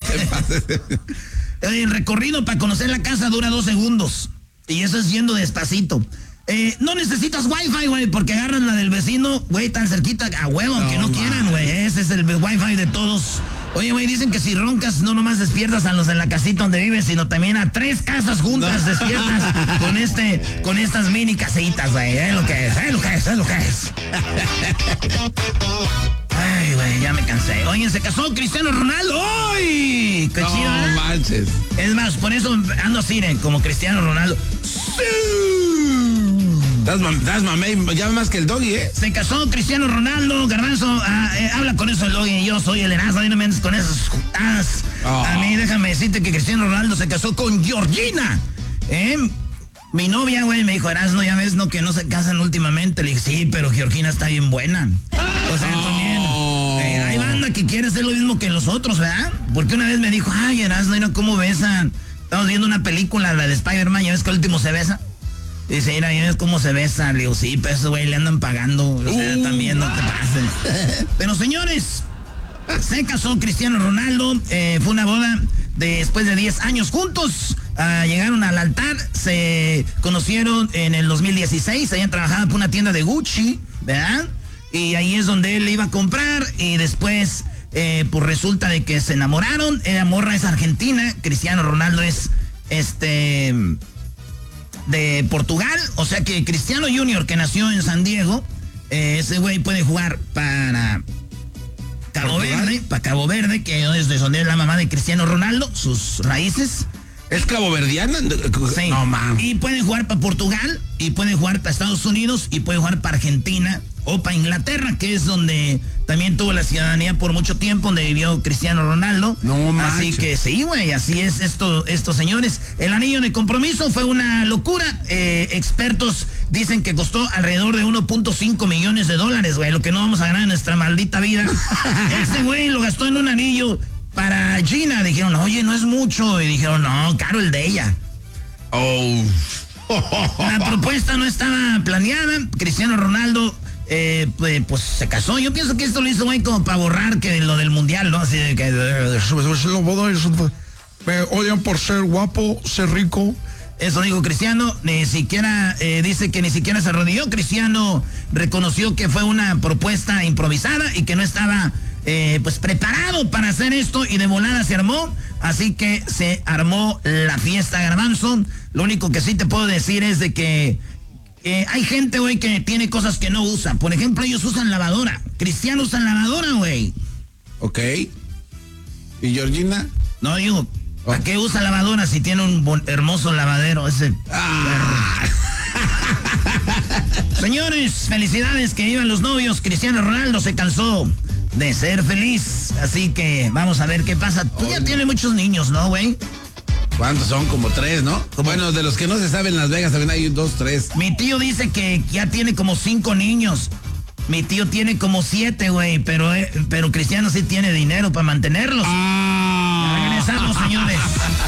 El recorrido para conocer la casa dura 2 segundos. Y eso es yendo despacito. No necesitas wifi, güey, porque agarran la del vecino, güey, tan cerquita, a huevo, aunque no quieran, güey. Ese es el wifi de todos. Oye, güey, dicen que si roncas no nomás despiertas a los en la casita donde vives, sino también a 3 casas juntas despiertas con estas mini casitas, güey. Es lo que es. Ay, güey, ya me cansé. Oye, se casó Cristiano Ronaldo. ¡Ay! ¡Qué chido! No manches. Es más, por eso ando así, como Cristiano Ronaldo. ¡Sí! Das mamey, ya más que el doggy, ¿eh? Se casó Cristiano Ronaldo, Garbanzo, habla con eso el doggy, yo soy el Erasmo, no me andes con esas jutadas. A mí déjame decirte que Cristiano Ronaldo se casó con Georgina, Mi novia, güey, me dijo, Erasmo, ya ves, que no se casan últimamente. Le dije, sí, pero Georgina está bien buena. O sea, también, hay banda que quiere hacer lo mismo que los otros, ¿verdad? Porque una vez me dijo, ay, Erasmo, mira cómo besan. Estamos viendo una película, la de Spider-Man, ya ves que al último se besa. Dice, mira, ya ves cómo se besa. Le digo, sí, pero eso, güey, le andan pagando. O sea, también no te pases. Pero, señores, se casó Cristiano Ronaldo. Fue una boda después de 10 años juntos. Llegaron al altar. Se conocieron en el 2016. Habían trabajado por una tienda de Gucci, ¿verdad? Y ahí es donde él le iba a comprar. Y después, pues resulta de que se enamoraron. La morra es argentina. Cristiano Ronaldo es, de Portugal, o sea que Cristiano Junior, que nació en San Diego, ese güey puede jugar para Cabo Verde, que es de donde es la mamá de Cristiano Ronaldo, sus raíces. ¿Es caboverdiana? Sí. No, man. Y pueden jugar para Portugal, y pueden jugar para Estados Unidos, y pueden jugar para Argentina, o para Inglaterra, que es donde también tuvo la ciudadanía por mucho tiempo, donde vivió Cristiano Ronaldo. No manches. Así que sí, güey, así es estos señores. El anillo de compromiso fue una locura. Expertos dicen que costó alrededor de 1.5 millones de dólares, güey, lo que no vamos a ganar en nuestra maldita vida. Este güey lo gastó en un anillo para Gina. Dijeron, oye, no es mucho. Y dijeron, no, caro el de ella. La propuesta no estaba planeada. Cristiano Ronaldo pues se casó. Yo pienso que esto lo hizo, güey, como para borrar que lo del mundial, ¿no? Así de que me odian por ser guapo, ser rico. Eso dijo Cristiano. Ni siquiera dice que ni siquiera se arrodilló. Cristiano reconoció que fue una propuesta improvisada y que no estaba pues preparado para hacer esto, y de volada se armó. Así que se armó la fiesta, Garbanzo. Lo único que sí te puedo decir es de que hay gente, güey, que tiene cosas que no usa. Por ejemplo, ellos usan lavadora. Cristiano usa lavadora, güey. Ok. ¿Y Georgina? No, digo, ¿para qué usa lavadora si tiene un hermoso lavadero ese? Señores, felicidades, que iban los novios. Cristiano Ronaldo se cansó de ser feliz. Así que vamos a ver qué pasa. Tú ya tienes muchos niños, ¿no, güey? ¿Cuántos son? Como 3, ¿no? Bueno, de los que no se saben en Las Vegas también hay 2, 3. Mi tío dice que ya tiene como 5 niños. Mi tío tiene como 7, güey, pero Cristiano sí tiene dinero para mantenerlos. Ya regresamos.